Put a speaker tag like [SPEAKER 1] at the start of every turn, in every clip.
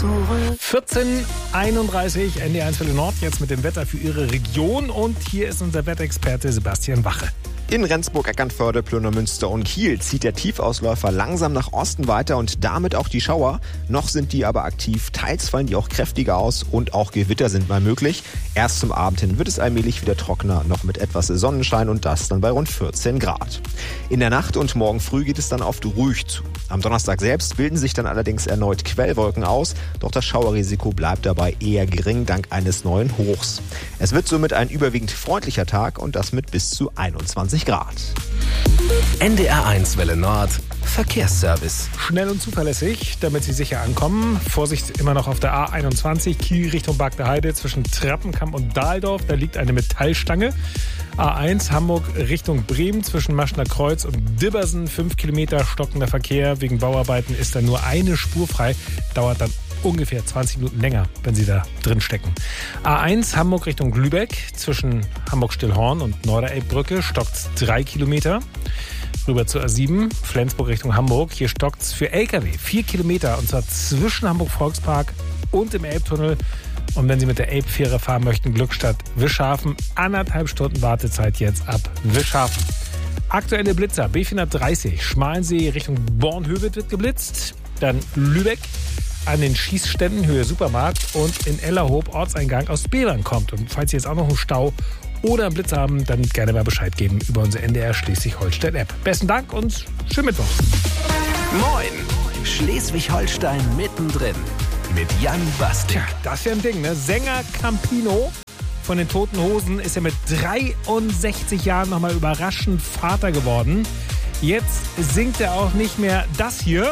[SPEAKER 1] zurück.
[SPEAKER 2] 14:31 NDR1 Welle Nord, jetzt mit dem Wetter für Ihre Region. Und hier ist unser Wetterexperte Sebastian Wache.
[SPEAKER 3] In Rendsburg, Eckernförde, Plönermünster und Kiel zieht der Tiefausläufer langsam nach Osten weiter und damit auch die Schauer. Noch sind die aber aktiv, teils fallen die auch kräftiger aus und auch Gewitter sind mal möglich. Erst zum Abend hin wird es allmählich wieder trockener, noch mit etwas Sonnenschein und das dann bei rund 14 Grad. In der Nacht und morgen früh geht es dann oft ruhig zu. Am Donnerstag selbst bilden sich dann allerdings erneut Quellwolken aus, doch das Schauerrisiko bleibt dabei eher gering dank eines neuen Hochs. Es wird somit ein überwiegend freundlicher Tag und das mit bis zu 21 Grad.
[SPEAKER 1] NDR1 Welle Nord, Verkehrsservice.
[SPEAKER 2] Schnell und zuverlässig, damit Sie sicher ankommen. Vorsicht immer noch auf der A21, Kiel Richtung Bagdeheide zwischen Trappenkamp und Dahldorf. Da liegt eine Metallstange. A1 Hamburg Richtung Bremen zwischen Maschner Kreuz und Dibbersen. 5 Kilometer stockender Verkehr. Wegen Bauarbeiten ist da nur eine Spur frei. Dauert dann ungefähr 20 Minuten länger, wenn Sie da drin stecken. A1 Hamburg Richtung Lübeck zwischen Hamburg-Stillhorn und Norderelbbrücke stockt 3 Kilometer. Rüber zur A7 Flensburg Richtung Hamburg. Hier stockt es für LKW 4 Kilometer und zwar zwischen Hamburg-Volkspark und im Elbtunnel. Und wenn Sie mit der Elbfähre fahren möchten, Glückstadt Wischhafen, 1,5 Stunden Wartezeit jetzt ab Wischhafen. Aktuelle Blitzer, B430, Schmalensee Richtung Bornhöved wird geblitzt. Dann Lübeck an den Schießständen Höhe Supermarkt und in Ellerhoop Ortseingang aus Bevern kommt. Und falls Sie jetzt auch noch einen Stau oder einen Blitz haben, dann gerne mal Bescheid geben über unsere NDR Schleswig-Holstein-App. Besten Dank und schönen Mittwoch.
[SPEAKER 1] Moin, Schleswig-Holstein mittendrin mit Jan Bastik.
[SPEAKER 2] Tja, das ist ja ein Ding, ne? Sänger Campino von den Toten Hosen ist ja mit 63 Jahren nochmal überraschend Vater geworden. Jetzt singt er auch nicht mehr das hier,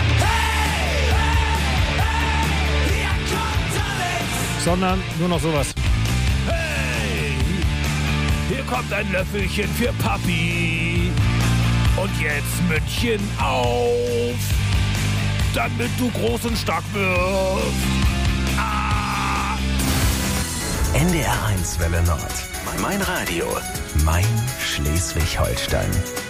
[SPEAKER 2] sondern nur noch sowas. Hey, hier kommt ein Löffelchen für Papi. Und jetzt Mündchen auf, damit du groß und stark wirst. Ah.
[SPEAKER 1] NDR1 Welle Nord. Mein Radio. Mein Schleswig-Holstein.